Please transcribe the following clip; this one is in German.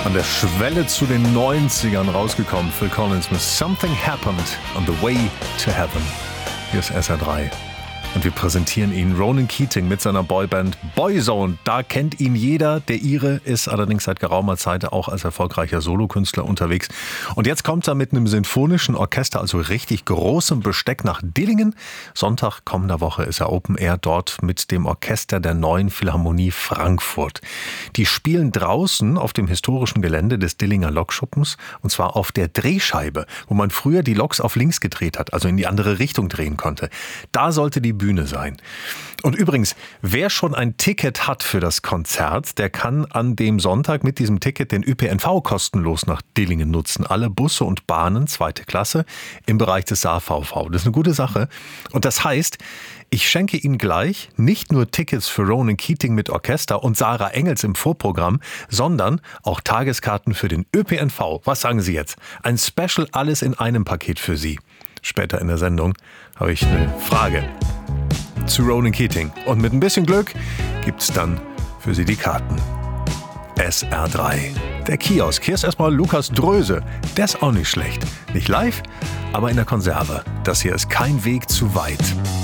An der Schwelle zu den 90ern rausgekommen. Phil Collins mit Something Happened on the Way to Heaven. Hier ist SR3. Und wir präsentieren ihn, Ronan Keating mit seiner Boyband Boyzone. Da kennt ihn jeder. Der Ire ist allerdings seit geraumer Zeit auch als erfolgreicher Solokünstler unterwegs. Und jetzt kommt er mit einem sinfonischen Orchester, also richtig großem Besteck, nach Dillingen. Sonntag kommender Woche ist er Open Air dort mit dem Orchester der Neuen Philharmonie Frankfurt. Die spielen draußen auf dem historischen Gelände des Dillinger Lokschuppens, und zwar auf der Drehscheibe, wo man früher die Loks auf links gedreht hat, also in die andere Richtung drehen konnte. Da sollte die Bühne sein. Und übrigens, wer schon ein Ticket hat für das Konzert, der kann an dem Sonntag mit diesem Ticket den ÖPNV kostenlos nach Dillingen nutzen. Alle Busse und Bahnen, 2. Klasse, im Bereich des SaVV. Das ist eine gute Sache. Und das heißt, ich schenke Ihnen gleich nicht nur Tickets für Ronan Keating mit Orchester und Sarah Engels im Vorprogramm, sondern auch Tageskarten für den ÖPNV. Was sagen Sie jetzt? Ein Special, alles in einem Paket für Sie. Später in der Sendung habe ich eine Frage zu Ronan Keating. Und mit ein bisschen Glück gibt's dann für Sie die Karten. SR3. Der Kiosk. Hier ist erstmal Lukas Dröse. Der ist auch nicht schlecht. Nicht live, aber in der Konserve. Das hier ist kein Weg zu weit.